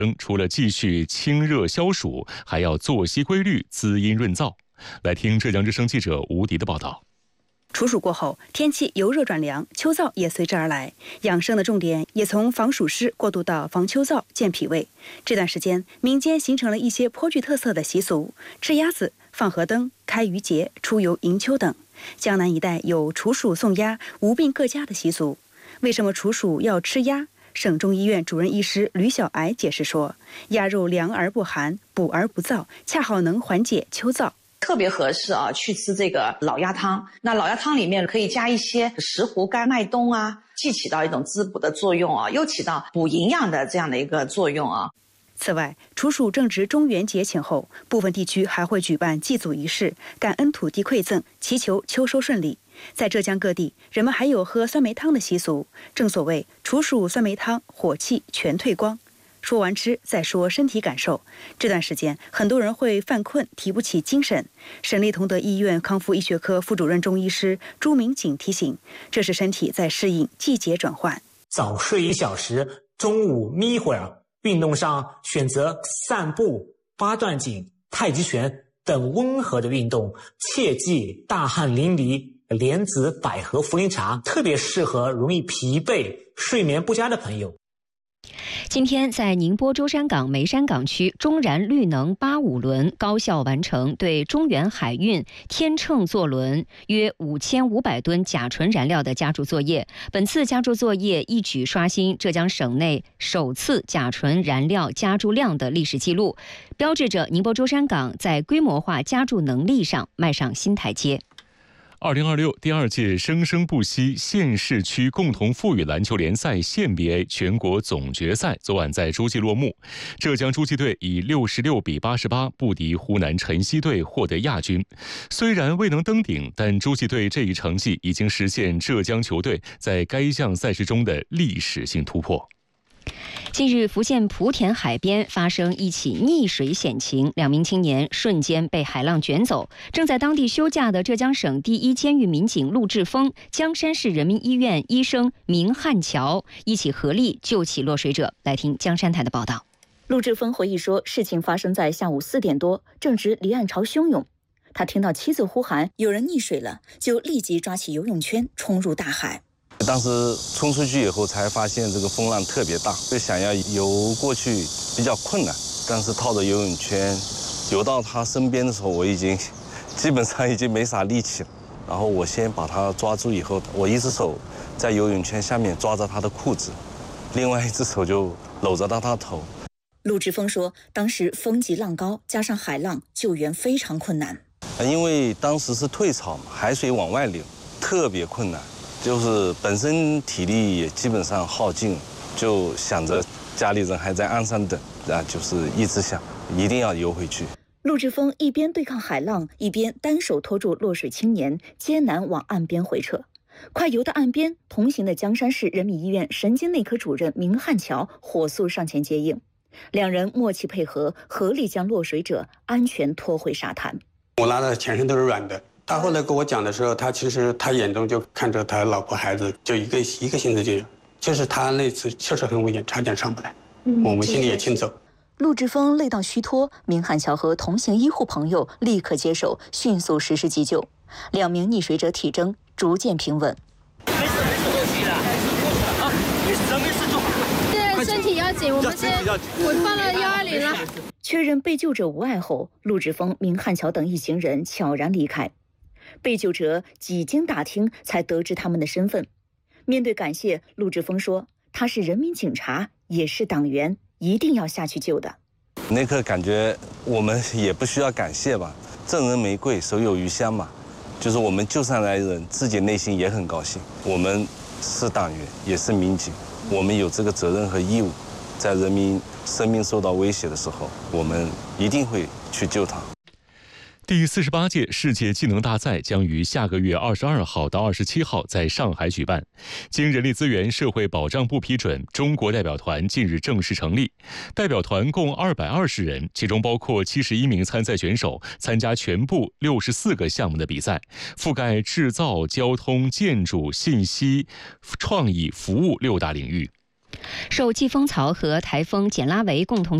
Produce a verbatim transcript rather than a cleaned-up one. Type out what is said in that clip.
除了继续清热消暑，还要作息规律，滋阴润燥。来听浙江之声记者吴迪的报道。 处暑过后，天气由热转凉，秋燥也随之而来。养生的重点也从防暑湿过渡到防秋燥、健脾胃。这段时间，民间形成了一些颇具特色的习俗，吃鸭子、放河灯、开渔节、出游迎秋等。江南一带有处暑送鸭、无病各家的习俗。为什么处暑要吃鸭？省中医院主任医师吕小艾解释说，鸭肉凉而不寒，补而不燥，恰好能缓解秋燥。 特别合适啊，去吃这个老鸭汤。那老鸭汤里面可以加一些石斛、干麦冬啊，既起到一种滋补的作用啊，又起到补营养的这样的一个作用啊。 此外，处暑正值中元节前后，部分地区还会举办祭祖仪式，感恩土地馈赠，祈求秋收顺利。在浙江各地，人们还有喝酸梅汤的习俗。正所谓处暑酸梅汤，火气全退光。说完吃，再说身体感受。这段时间，很多人会犯困，提不起精神。省立同德医院康复医学科副主任中医师朱明景提醒，这是身体在适应季节转换。 早睡一小时，中午眯会儿。运动上选择散步、八段锦、太极拳等温和的运动，切忌大汗淋漓。莲子、百合、茯苓茶特别适合容易疲惫、睡眠不佳的朋友。 今天在宁波舟山港梅山港区中燃绿能八五轮高效完成对中原海运天秤座轮约五千五百吨甲醇燃料的加注作业。本次加注作业一举刷新浙江省内首次甲醇燃料加注量的历史记录，标志着宁波舟山港在规模化加注能力上迈上新台阶。 二零二六第二届生生不息县市区共同富裕篮球联赛县 B A 全国总决赛昨晚在诸暨落幕，浙江诸暨队以六十六比八十八不敌湖南晨曦队获得亚军。虽然未能登顶，但诸暨队这一成绩已经实现浙江球队在该项赛事中的历史性突破。 近日，福建莆田海边发生一起溺水险情，两名青年瞬间被海浪卷走。正在当地休假的浙江省第一监狱民警陆志峰、江山市人民医院医生明汉桥一起合力救起落水者。来听江山台的报道。 陆志峰回忆说，事情发生在下午四点多，正值离岸潮汹涌。他听到妻子呼喊有人溺水了，就立即抓起游泳圈冲入大海。 当时冲出去以后才发现这个风浪特别大，就想要游过去比较困难，但是套着游泳圈游到他身边的时候，我已经基本上已经没啥力气了。然后我先把他抓住以后，我一只手在游泳圈下面抓着他的裤子，另外一只手就搂着到他头。 陆志峰说，当时风急浪高，加上海浪，救援非常困难。 因为当时是退潮嘛，海水往外流，特别困难。就是本身体力也基本上耗尽了，就想着家里人还在岸上等，啊，就是一直想一定要游回去。 陆志峰一边对抗海浪，一边单手拖住落水青年，艰难往岸边回撤。快游到岸边，同行的江山市人民医院神经内科主任明汉桥火速上前接应，两人默契配合，合力将落水者安全拖回沙滩。 我拉的全身都是软的。他后来跟我讲的时候，他其实他眼中就看着他老婆孩子，就一个一个心思就有，就是他那次确实很危险，差点上不来，嗯、我们心里也清楚。 陆志峰累到虚脱，明汉桥和同行医护朋友立刻接手，迅速实施急救，两名溺水者体征逐渐平稳。 没事没事，没事的，啊，没事没事就好。现在身体要紧，我们先我报了幺二零了。 确认被救者无碍后，陆志峰、明汉桥等一行人悄然离开。被救者几经打听才得知他们的身份。面对感谢，陆志峰说他是人民警察，也是党员，一定要下去救的。 那刻感觉我们也不需要感谢吧，赠人玫瑰手有余香嘛，就是我们救上来的人自己内心也很高兴。我们是党员，也是民警，我们有这个责任和义务，在人民生命受到威胁的时候，我们一定会去救他。 第四十八届世界技能大赛将于下个月二十二号到二十七号在上海举办。经人力资源社会保障部批准，中国代表团近日正式成立。代表团共二百二十人，其中包括七十一名参赛选手，参加全部六十四个项目的比赛，覆盖制造、交通、建筑、信息、创意、服务六大领域。 受季风槽和台风简拉维共同